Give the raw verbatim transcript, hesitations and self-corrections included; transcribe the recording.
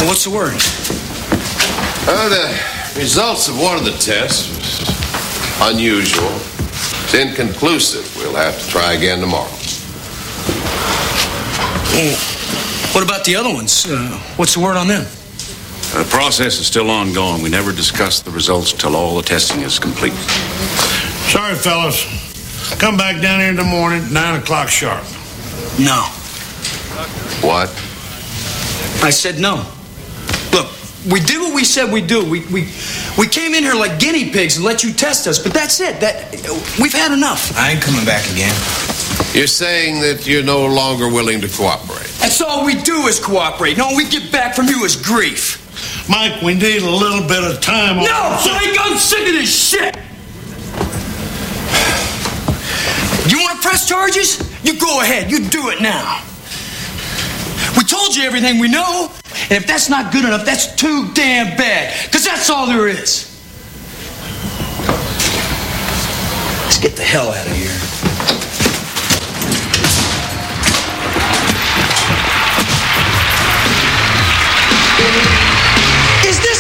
Well, what's the word? Well, the results of one of the tests was unusual. It's inconclusive. We'll have to try again tomorrow. Well, what about the other ones? Uh, what's the word on them? The process is still ongoing. We never discuss the results till all the testing is complete. Sorry, fellas. Come back down here in the morning, nine o'clock sharp. No. What? I said no. Look, we did what we said we'd do. We, we, we came in here like guinea pigs and let you test us, but that's it. That we've had enough. I ain't coming back again. You're saying that you're no longer willing to cooperate. That's all we do is cooperate. No, we get back from you is grief. Mike, we need a little bit of time. No, Frank, I'm sick of this shit. You want to press charges? You go ahead. You do it now. We told you everything we know, and if that's not good enough, that's too damn bad, because that's all there is. Let's get the hell out of here.